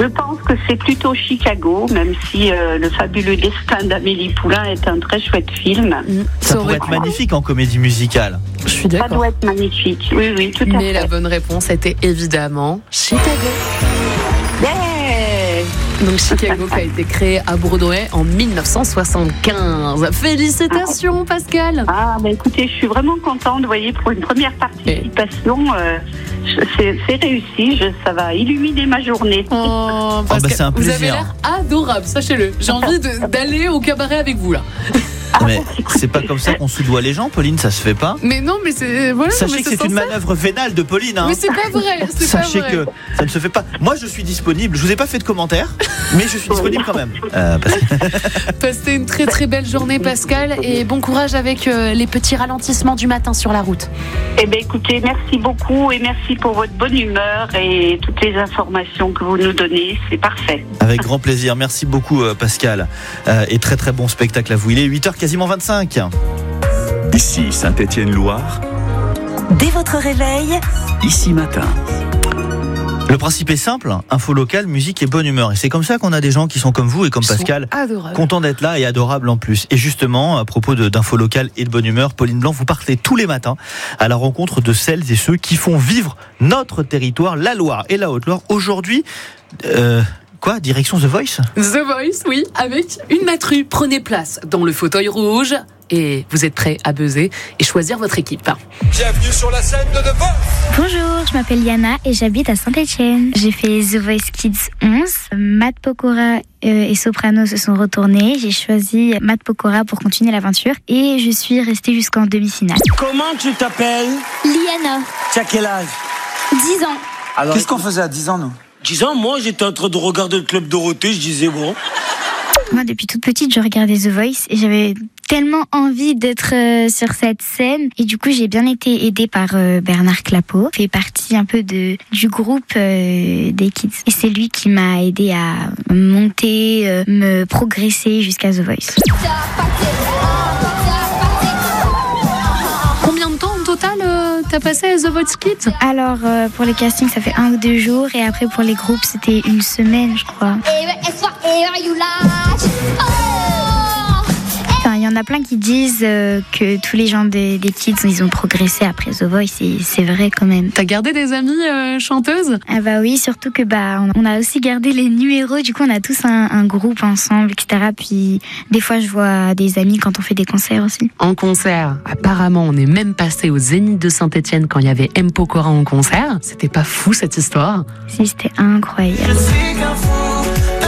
Je pense que c'est plutôt Chicago, même si Le fabuleux destin d'Amélie Poulain est un très chouette film. Ça pourrait être magnifique en comédie musicale. Je suis d'accord. Ça doit être magnifique, oui, tout à fait. Mais la bonne réponse était évidemment Chicago. Yeah. Donc Chicago qui a été créé à Broadway en 1975. Félicitations Pascal. Ah bah écoutez, je suis vraiment contente, vous voyez, pour une première participation, c'est réussi, ça va illuminer ma journée. Oh, Pascal, c'est un plaisir. Vous avez l'air adorable, sachez-le. J'ai envie d'aller au cabaret avec vous là. Mais c'est pas comme ça qu'on soudoie les gens, Pauline, ça se fait pas. Mais non, mais c'est voilà. Sachez que c'est une manœuvre vénale de Pauline. Hein. Mais c'est pas vrai. Sachez que ça ne se fait pas. Moi, je suis disponible. Je vous ai pas fait de commentaires, mais je suis disponible quand même. Passez une très très belle journée, Pascal, et bon courage avec les petits ralentissements du matin sur la route. Eh bien, écoutez, merci beaucoup et merci pour votre bonne humeur et toutes les informations que vous nous donnez. C'est parfait. Avec grand plaisir. Merci beaucoup, Pascal. Et très très bon spectacle à vous. Il est 8h quasiment 25. Ici Saint-Étienne-Loire. Dès votre réveil, Ici Matin. Le principe est simple, info locale, musique et bonne humeur. Et c'est comme ça qu'on a des gens qui sont comme vous et comme Pascal, contents d'être là et adorables en plus. Et justement, à propos d'info locale et de bonne humeur, Pauline Blanc, vous partez tous les matins à la rencontre de celles et ceux qui font vivre notre territoire, la Loire et la Haute-Loire. Aujourd'hui, direction The Voice ? The Voice, oui, avec une matrue. Prenez place dans le fauteuil rouge et vous êtes prêts à buzzer et choisir votre équipe. Bienvenue sur la scène de The Voice. Bonjour, je m'appelle Yana et j'habite à Saint-Étienne. J'ai fait The Voice Kids 11. Matt Pokora et Soprano se sont retournés. J'ai choisi Matt Pokora pour continuer l'aventure et je suis restée jusqu'en demi-finale. Comment tu t'appelles ? Liana, Tu as quel âge ? 10 ans. Alors, Qu'est-ce qu'on faisait à 10 ans, nous ? 10 ans, moi, j'étais en train de regarder le Club Dorothée, je disais bon. Moi, depuis toute petite, je regardais The Voice et j'avais tellement envie d'être sur cette scène. Et du coup, j'ai bien été aidée par Bernard Clapeau. Il fait partie un peu du groupe des kids. Et c'est lui qui m'a aidée à monter, me progresser jusqu'à The Voice. Combien de temps en total t'as passé à The Voice Kids ? Alors, pour les castings, ça fait 1 ou 2 jours. Et après, pour les groupes, c'était 1 semaine, je crois. Enfin, il y en a plein qui disent que tous les gens des kids, ils ont progressé après The Voice. Et c'est vrai quand même. T'as gardé des amies chanteuses ? Ah bah oui, surtout que on a aussi gardé les numéros. Du coup, on a tous un groupe ensemble, etc. Puis des fois, je vois des amis quand on fait des concerts aussi. En concert, apparemment, on est même passé au Zénith de Saint-Étienne quand il y avait M. Pokora en concert. C'était pas fou cette histoire ? Si, c'était incroyable. Je suis qu'un fou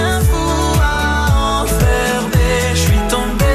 à enfermer. Je suis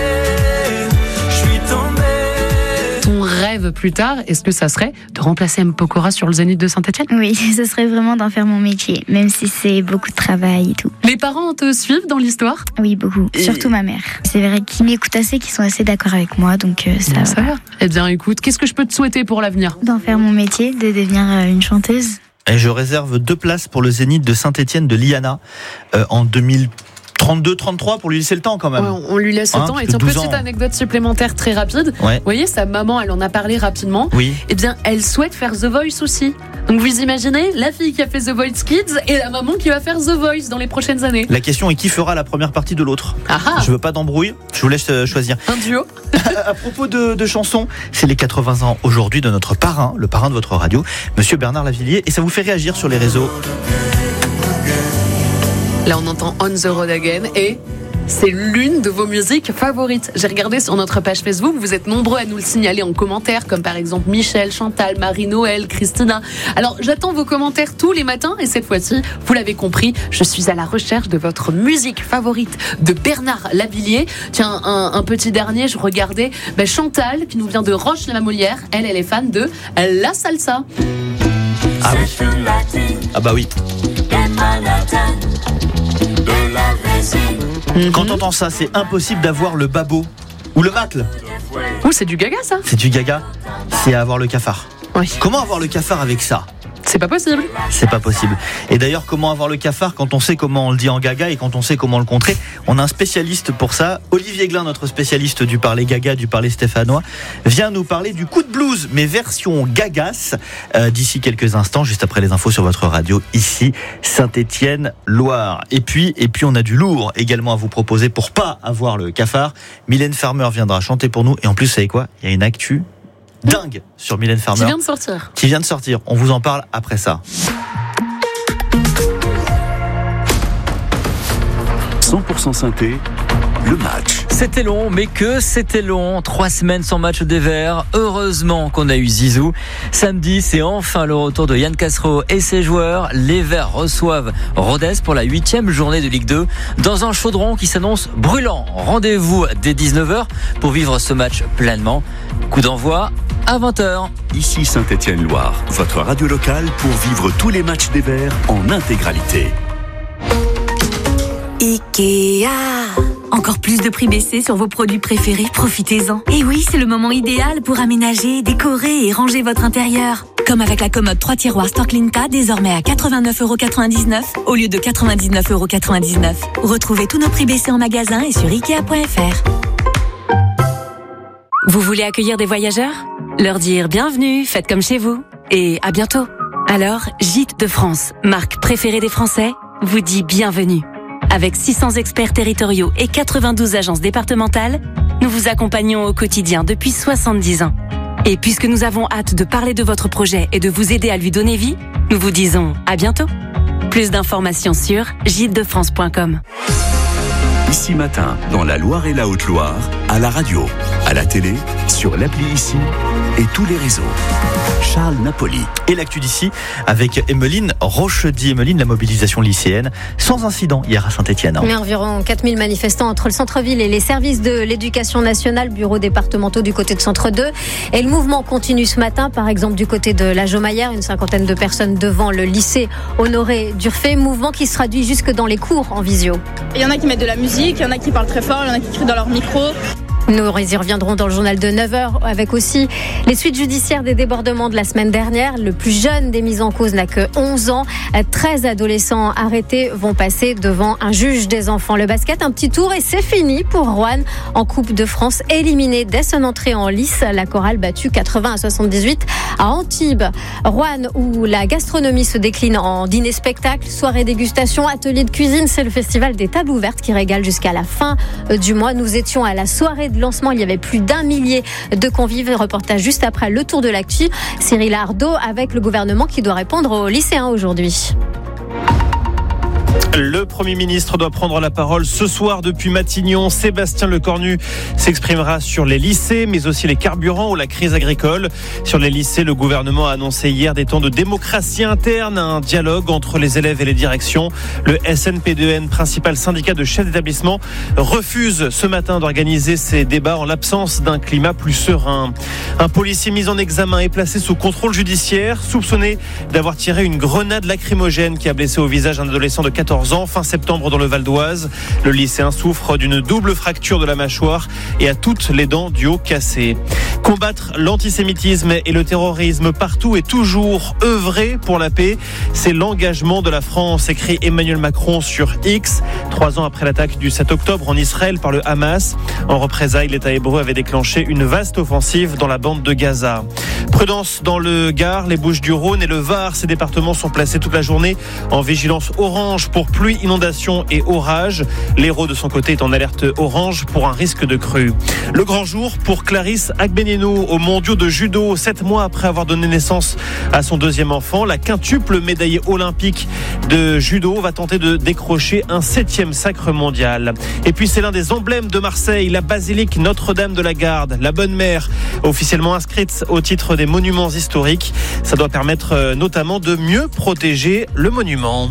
tombé. Ton rêve plus tard, est-ce que ça serait de remplacer M. Pokora sur le Zénith de Saint-Étienne ? Oui, ce serait vraiment d'en faire mon métier, même si c'est beaucoup de travail et tout. Les parents te suivent dans l'histoire ? Oui, beaucoup. Surtout ma mère. C'est vrai qu'ils m'écoutent assez, qu'ils sont assez d'accord avec moi, donc ça va. Eh bien, écoute, qu'est-ce que je peux te souhaiter pour l'avenir ? D'en faire mon métier, de devenir une chanteuse. Et je réserve 2 places pour le Zénith de Saint-Étienne de Liana en 2032-33 pour lui laisser le temps quand même. Ouais, on lui laisse le temps. Et tiens, petite anecdote supplémentaire très rapide. Ouais. Vous voyez, sa maman, elle en a parlé rapidement. Oui. Eh bien, elle souhaite faire The Voice aussi. Donc vous imaginez, la fille qui a fait The Voice Kids et la maman qui va faire The Voice dans les prochaines années. La question est qui fera la première partie de l'autre. Je veux pas d'embrouille, je vous laisse choisir. Un duo. À propos de chansons, c'est les 80 ans aujourd'hui de notre parrain, le parrain de votre radio, Monsieur Bernard Lavilliers, et ça vous fait réagir sur les réseaux. Là, on entend On the Road Again et c'est l'une de vos musiques favorites. J'ai regardé sur notre page Facebook, vous êtes nombreux à nous le signaler en commentaire, comme par exemple Michel, Chantal, Marie-Noël, Christina. Alors, j'attends vos commentaires tous les matins et cette fois-ci, vous l'avez compris, je suis à la recherche de votre musique favorite de Bernard Lavilliers. Tiens, un petit dernier, je regardais Chantal, qui nous vient de Roche-la-Molière. Elle est fan de la salsa. Ah oui. Ah bah oui. Quand t'entends ça, c'est impossible d'avoir le babo ou le macle. Oh, c'est du gaga ça. C'est du gaga, c'est avoir le cafard. Oui. Comment avoir le cafard avec ça ? C'est pas possible. C'est pas possible. Et d'ailleurs, comment avoir le cafard quand on sait comment on le dit en gaga et quand on sait comment le contrer? On a un spécialiste pour ça. Olivier Glin, notre spécialiste du parler gaga, du parler stéphanois, vient nous parler du coup de blues, mais version gagas, d'ici quelques instants, juste après les infos sur votre radio, ici, Saint-Étienne-Loire. Et puis, on a du lourd également à vous proposer pour pas avoir le cafard. Mylène Farmer viendra chanter pour nous. Et en plus, vous savez quoi? Il y a une actu dingue sur Mylène Farmer. Qui vient de sortir. On vous en parle après ça. 100% synthé, le match. C'était long, mais que c'était long. 3 semaines sans match des Verts. Heureusement qu'on a eu Zizou. Samedi, c'est enfin le retour de Yann Castro et ses joueurs. Les Verts reçoivent Rodez pour la 8e journée de Ligue 2 dans un chaudron qui s'annonce brûlant. Rendez-vous dès 19h pour vivre ce match pleinement. Coup d'envoi à 20h. Ici Saint-Étienne-Loire, votre radio locale pour vivre tous les matchs des Verts en intégralité. Ikea. Encore plus de prix baissés sur vos produits préférés, profitez-en. Et oui, c'est le moment idéal pour aménager, décorer et ranger votre intérieur. Comme avec la commode 3 tiroirs Storklinka, désormais à 89,99€ au lieu de 99,99€. Retrouvez tous nos prix baissés en magasin et sur Ikea.fr. Vous voulez accueillir des voyageurs? Leur dire bienvenue, faites comme chez vous. Et à bientôt. Alors, Gîtes de France, marque préférée des Français, vous dit bienvenue. Avec 600 experts territoriaux et 92 agences départementales, nous vous accompagnons au quotidien depuis 70 ans. Et puisque nous avons hâte de parler de votre projet et de vous aider à lui donner vie, nous vous disons à bientôt. Plus d'informations sur gîtesdefrance.com. Ici Matin, dans la Loire et la Haute-Loire, à la radio, à la télé, sur l'appli Ici et tous les réseaux. Charles Napoli. Et l'actu d'ici avec Emmeline Rochedy. Emmeline, la mobilisation lycéenne sans incident hier à Saint-Étienne. Mais environ 4000 manifestants entre le centre-ville et les services de l'éducation nationale, bureaux départementaux du côté de Centre 2. Et le mouvement continue ce matin, par exemple du côté de la Jaumaillère, une cinquantaine de personnes devant le lycée Honoré d'Urfé. Mouvement qui se traduit jusque dans les cours en visio. Il y en a qui mettent de la musique, il y en a qui parlent très fort, il y en a qui crient dans leur micro. Nous y reviendrons dans le journal de 9h avec aussi les suites judiciaires des débordements de la semaine dernière. Le plus jeune des mis en cause n'a que 11 ans. 13 adolescents arrêtés vont passer devant un juge des enfants. Le basket, un petit tour et c'est fini pour Roanne en Coupe de France. Éliminé dès son entrée en lice, la chorale battue 80-78 à Antibes. Roanne où la gastronomie se décline en dîner-spectacle, soirée dégustation, atelier de cuisine. C'est le festival des tables ouvertes qui régale jusqu'à la fin du mois. Nous étions à la soirée de lancement, il y avait plus d'1 millier de convives. Reportage juste après le tour de l'actu. Cyril Ardo avec le gouvernement qui doit répondre aux lycéens aujourd'hui. Le Premier ministre doit prendre la parole ce soir depuis Matignon. Sébastien Lecornu s'exprimera sur les lycées, mais aussi les carburants ou la crise agricole. Sur les lycées, le gouvernement a annoncé hier des temps de démocratie interne, un dialogue entre les élèves et les directions. Le SNP2N, principal syndicat de chefs d'établissement, refuse ce matin d'organiser ces débats en l'absence d'un climat plus serein. Un policier mis en examen est placé sous contrôle judiciaire, soupçonné d'avoir tiré une grenade lacrymogène qui a blessé au visage un adolescent de 14 ans fin septembre dans le Val d'Oise. Le lycéen souffre d'une double fracture de la mâchoire et a toutes les dents du haut cassées. Combattre l'antisémitisme et le terrorisme partout et toujours, œuvrer pour la paix, c'est l'engagement de la France, écrit Emmanuel Macron sur X, 3 ans après l'attaque du 7 octobre en Israël par le Hamas. En représailles, l'État hébreu avait déclenché une vaste offensive dans la bande de Gaza. Prudence dans le Gard, les Bouches-du-Rhône et le Var. Ces départements sont placés toute la journée en vigilance orange pour pluie, inondation et orage. L'Hérault de son côté est en alerte orange pour un risque de crue. Le grand jour pour Clarisse Agbenino aux mondiaux de judo. 7 mois après avoir donné naissance à son deuxième enfant, la quintuple médaillée olympique de judo va tenter de décrocher un 7e sacre mondial. Et puis c'est l'un des emblèmes de Marseille, la basilique Notre-Dame de la Garde, la Bonne Mère, officiellement inscrite au titre des monuments historiques. Ça doit permettre notamment de mieux protéger le monument.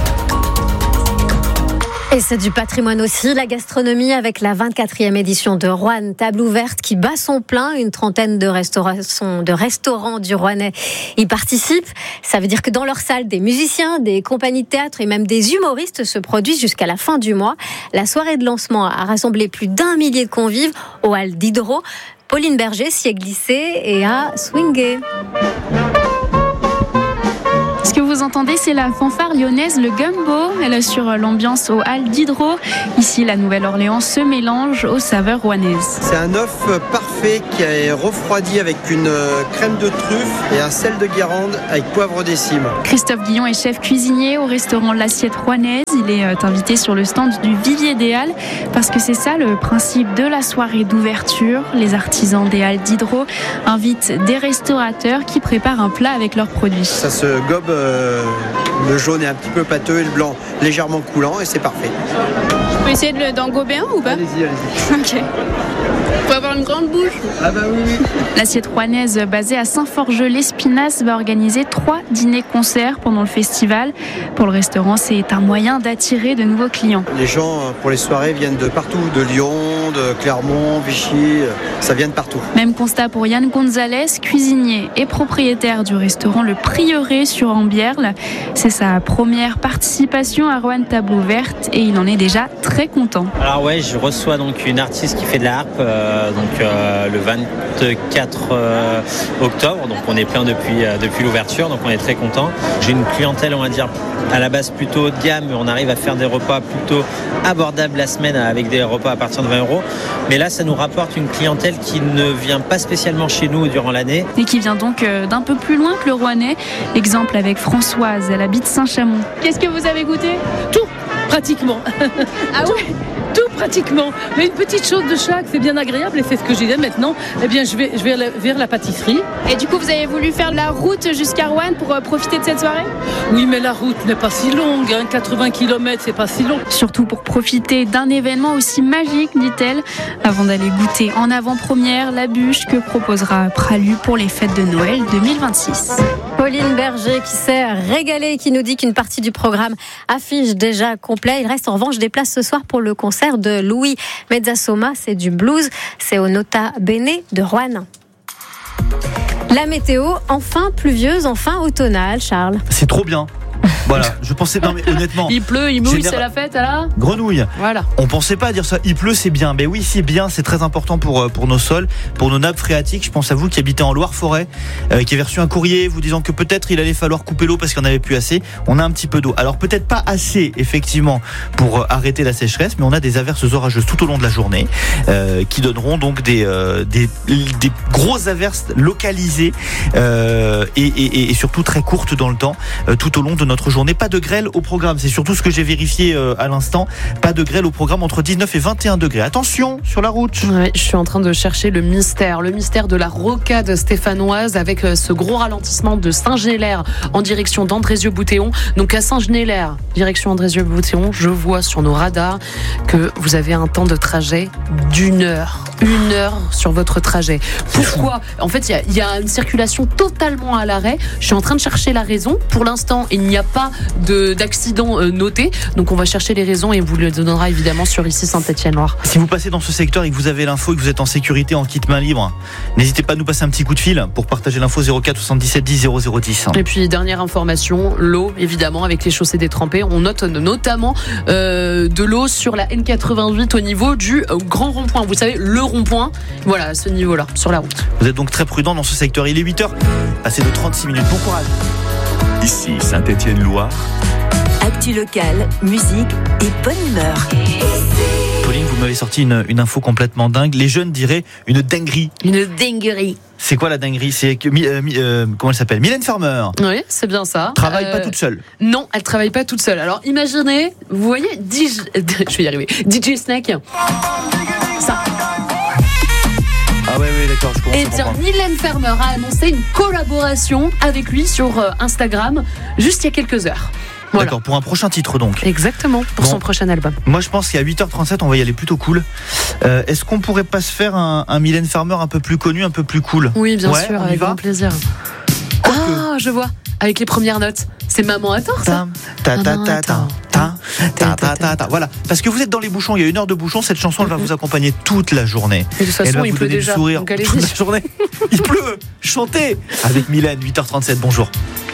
Et c'est du patrimoine aussi, la gastronomie avec la 24e édition de Roanne Table Ouverte qui bat son plein. Une trentaine de restaurants du Rouennais y participent. Ça veut dire que dans leur salle, des musiciens, des compagnies de théâtre et même des humoristes se produisent jusqu'à la fin du mois. La soirée de lancement a rassemblé plus d'1 millier de convives au hall d'Hydro. Pauline Berger s'y est glissée et a swingé. Ce que vous entendez, c'est la fanfare lyonnaise, le Gumbo. Elle assure l'ambiance aux Halles d'Hydro. Ici, la Nouvelle-Orléans se mélange aux saveurs rouennaises. C'est un œuf parfait qui est refroidi avec une crème de truffe et un sel de Guérande avec poivre des cimes. Christophe Guillon est chef cuisinier au restaurant L'Assiette Rouennaise. Il est invité sur le stand du Vivier des Halles parce que c'est ça le principe de la soirée d'ouverture. Les artisans des Halles d'Hydro invitent des restaurateurs qui préparent un plat avec leurs produits. Ça se gobe, le jaune est un petit peu pâteux et le blanc légèrement coulant et c'est parfait. Je peux essayer d'en gober un ou pas ? Allez-y. Ok. Faut avoir une grande bouche. Ah bah oui. L'Assiette Rouennaise, basée à Saint-Forge-l'Espinasse, va organiser 3 dîners-concerts pendant le festival. Pour le restaurant, c'est un moyen d'attirer de nouveaux clients. Les gens, pour les soirées, viennent de partout, de Lyon, de Clermont, Vichy, ça vient de partout. Même constat pour Yann Gonzalez, cuisinier et propriétaire du restaurant Le Prieuré sur Ambierle. C'est sa première participation à Roanne Tableau Verte et il en est déjà très content. Alors ouais, je reçois donc une artiste qui fait de la harpe le 24 octobre, donc on est plein depuis l'ouverture, donc on est très content. J'ai une clientèle, on va dire, à la base plutôt haut de gamme, mais on arrive à faire des repas plutôt abordables la semaine avec des repas à partir de 20 €. Mais là, ça nous rapporte une clientèle qui ne vient pas spécialement chez nous durant l'année. Et qui vient donc d'un peu plus loin que le Rouennais. Exemple avec Françoise, elle habite Saint-Chamond. Qu'est-ce que vous avez goûté ? Tout, pratiquement. Ah oui ? Tout pratiquement, mais une petite chose de chaque, c'est bien agréable et c'est ce que je disais maintenant. Eh bien, je vais vers la pâtisserie. Et du coup, vous avez voulu faire la route jusqu'à Roanne pour profiter de cette soirée ? Oui, mais la route n'est pas si longue, 80 km, c'est pas si long. Surtout pour profiter d'un événement aussi magique, dit-elle, avant d'aller goûter en avant-première la bûche que proposera Pralu pour les fêtes de Noël 2026. Pauline Berger qui s'est régalée et qui nous dit qu'une partie du programme affiche déjà complet. Il reste en revanche des places ce soir pour le concert de Louis Mezzasoma, c'est du blues, c'est au Nota Bene de Roanne. La météo, enfin pluvieuse, enfin automnale, Charles. C'est trop bien. Voilà, je pensais, non mais honnêtement. Il pleut, il mouille, c'est la fête, là. Grenouille. Voilà. On pensait pas dire ça. Il pleut, c'est bien. Mais oui, c'est bien, c'est très important pour nos sols, pour nos nappes phréatiques. Je pense à vous qui habitez en Loire-Forêt, qui avez reçu un courrier vous disant que peut-être il allait falloir couper l'eau parce qu'il n'y en avait plus assez. On a un petit peu d'eau. Alors peut-être pas assez, effectivement, pour arrêter la sécheresse, mais on a des averses orageuses tout au long de la journée, qui donneront donc des grosses averses localisées et surtout très courtes dans le temps, tout au long de notre journée. Pas de grêle au programme, c'est surtout ce que j'ai vérifié à l'instant. Pas de grêle au programme entre 19 et 21 degrés. Attention sur la route. Ouais, je suis en train de chercher le mystère de la rocade stéphanoise avec ce gros ralentissement de Saint-Gélaire en direction d'Andrézieux-Boutéon. Donc à Saint-Gélaire, direction Andrézieux-Boutéon, je vois sur nos radars que vous avez un temps de trajet d'1 heure. 1 heure sur votre trajet. Pourquoi ? En fait, il y a une circulation totalement à l'arrêt. Je suis en train de chercher la raison. Pour l'instant, il n'y a pas d'accident noté. Donc on va chercher les raisons et on vous le donnera évidemment sur ici Saint-Étienne-Loire. Si vous passez dans ce secteur et que vous avez l'info et que vous êtes en sécurité en kit main libre, n'hésitez pas à nous passer un petit coup de fil pour partager l'info 04 77 10 0010. Et puis dernière information, l'eau évidemment avec les chaussées détrempées. On note notamment de l'eau sur la N88 au niveau du grand rond-point. Vous savez, le rond-point, voilà, à ce niveau-là, sur la route. Vous êtes donc très prudent dans ce secteur. Il est 8h, passé de 36 minutes. Bon courage. Ici Saint-Étienne-Loire. Actu locale, musique et bonne humeur. Pauline, vous m'avez sorti une info complètement dingue. Les jeunes diraient une dinguerie. Une dinguerie. C'est quoi la dinguerie ? C'est que comment elle s'appelle ? Mylène Farmer. Oui, c'est bien ça. Travaille pas toute seule. Non, elle travaille pas toute seule. Alors imaginez, vous voyez, je vais y arriver. DJ Snake. Ça. Ah ouais, d'accord, je commence à comprendre. Mylène Farmer a annoncé une collaboration avec lui sur Instagram juste il y a quelques heures. Voilà. D'accord, pour un prochain titre donc. Exactement, pour son prochain album. Moi je pense qu'à 8h37 on va y aller plutôt cool. Est-ce qu'on pourrait pas se faire un Mylène Farmer un peu plus connu, un peu plus cool ? Oui, bien sûr, avec grand plaisir. Ah, je vois, avec les premières notes. C'est Maman à tort, ça. Voilà, parce que vous êtes dans les bouchons, il y a 1 heure de bouchon, cette chanson elle va vous accompagner toute la journée. Et de toute façon, elle va il vous pleut donner déjà, le sourire donc allez-y. toute la journée. Il pleut. Chantez avec Mylène, 8h37, bonjour.